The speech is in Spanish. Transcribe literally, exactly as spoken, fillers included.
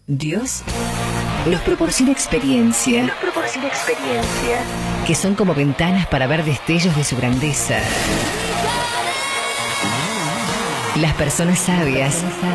Dios nos proporciona experiencia, Nos proporciona experiencia. que son como ventanas para ver destellos de su grandeza. Las personas sabias